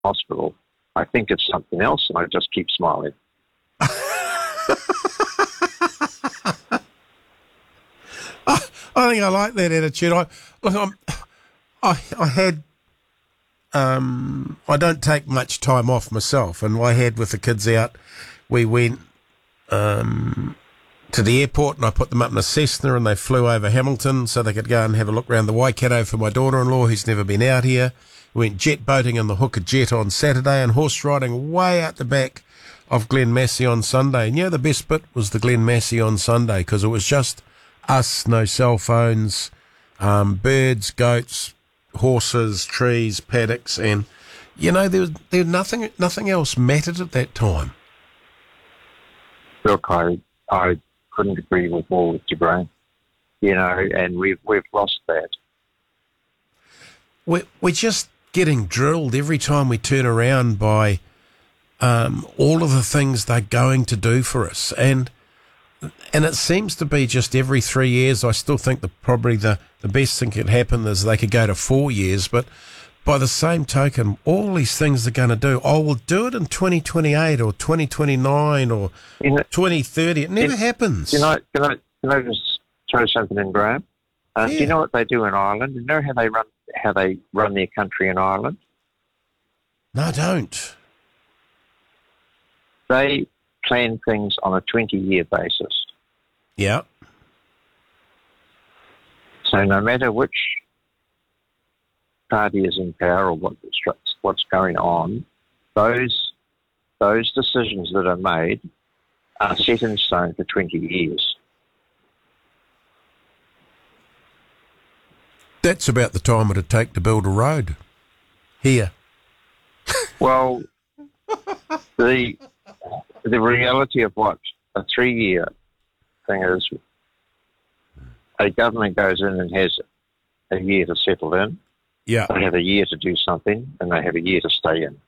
hospital, I think it's something else, and I just keep smiling. I think I like that attitude. I had. I don't take much time off myself, and I had with the kids out. We went to the airport, and I put them up in a Cessna, and they flew over Hamilton so they could go and have a look around the Waikato for my daughter-in-law, who's never been out here. We went jet boating in the Hooker Jet on Saturday, and horse riding way out the back of Glen Massey on Sunday. And the best bit was the Glen Massey on Sunday, because it was just us, no cell phones, birds, goats, horses, trees, paddocks, and there was nothing else mattered at that time. Look, I couldn't agree with more with Graham. And we've lost that. We're just getting drilled every time we turn around by all of the things they're going to do for us, and it seems to be just every 3 years. I still think that probably the best thing could happen is they could go to 4 years, but by the same token, all these things they're going to do, we'll do it in 2028 or 2029 or 2030. It never happens. Can I just throw something in, Graham? Do you know what they do in Ireland? You know how they run their country in Ireland? No, I don't. They plan things on a 20-year basis. Yeah. So no matter which party is in power or what's going on, those decisions that are made are set in stone for 20 years. That's about the time it'd take to build a road here. Well, the reality of what a 3-year thing is, a government goes in and has a year to settle in. Yeah. They have a year to do something, and they have a year to stay in.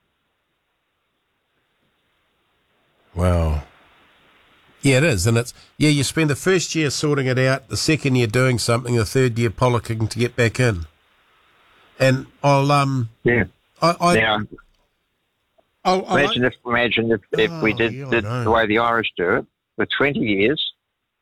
Wow. Yeah, it is. And you spend the first year sorting it out, the second year doing something, the third year politicking to get back in. And imagine if we did the way the Irish do it for 20 years.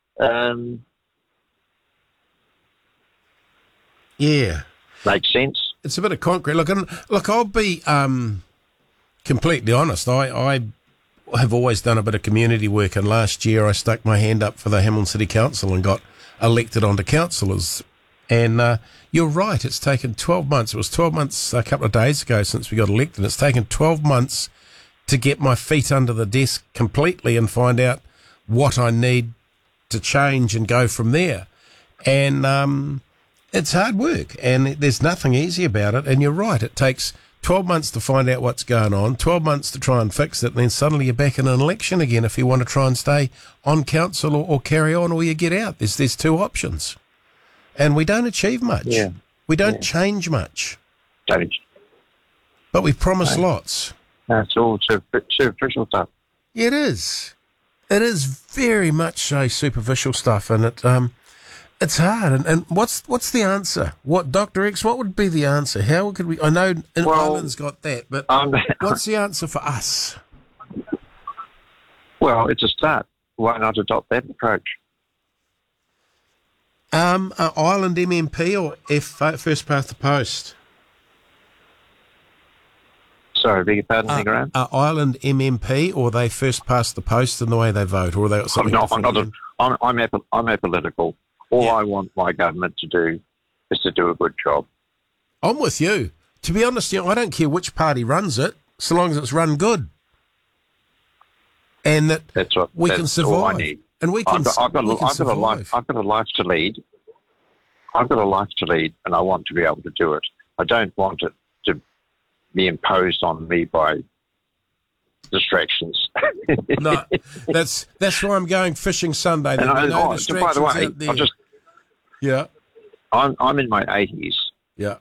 Yeah. Makes sense. It's a bit of concrete. Look, I'll be completely honest. I have always done a bit of community work, and last year I stuck my hand up for the Hamilton City Council and got elected onto councillors. And you're right, it's taken 12 months. It was 12 months a couple of days ago since we got elected. It's taken 12 months to get my feet under the desk completely and find out what I need to change and go from there. And it's hard work, and there's nothing easy about it. And you're right, it takes 12 months to find out what's going on, 12 months to try and fix it, and then suddenly you're back in an election again if you want to try and stay on council or carry on, or you get out. There's two options. And we don't achieve much. Yeah. We don't change much. Don't. But we promise lots. That's all superficial stuff. Yeah, it is. It is very much so superficial stuff, and it's hard. And what's the answer? What, Dr. X, what would be the answer? How could we... I know Ireland's got that, but what's the answer for us? Well, it's a start. Why not adopt that approach? Ireland MMP or first past the post? Sorry, beg your pardon, Graham? Ireland MMP, or they first past the post in the way they vote, or they got something different? I'm apolitical. All I want my government to do is to do a good job. I'm with you. To be honest, I don't care which party runs it, so long as it's run good. And that we can survive. All I need. And we can I've got a life to lead. I've got a life to lead, and I want to be able to do it. I don't want it to be imposed on me by distractions. No, that's why I'm going fishing Sunday. And by the way, I'm in my 80s. Yeah,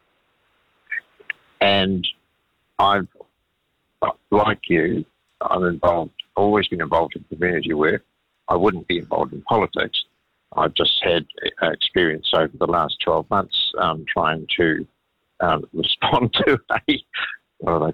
and I've, like you, I'm always been involved in community work. I wouldn't be involved in politics. I've just had experience over the last 12 months trying to respond to well, they